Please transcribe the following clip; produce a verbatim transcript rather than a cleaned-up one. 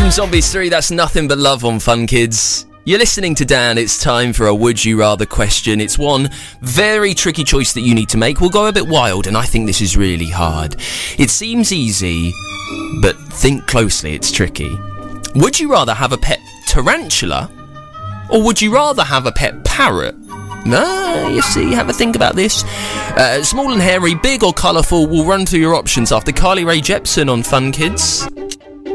from Zombies three, that's Nothing But Love on Fun Kids. You're listening to Dan. It's time for a Would You Rather question. It's one very tricky choice that you need to make. We'll go a bit wild, and I think this is really hard. It seems easy, but think closely, it's tricky. Would you rather have a pet tarantula, or would you rather have a pet parrot? Ah, you see, have a think about this. Uh, small and hairy, big or colourful, we'll run through your options after Carly Rae Jepsen on Fun Kids.